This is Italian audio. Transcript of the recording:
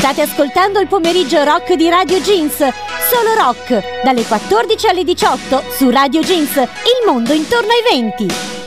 State ascoltando il pomeriggio rock di Radio Jeans. Solo rock, dalle 14 alle 18 su Radio Jeans, il mondo intorno ai 20.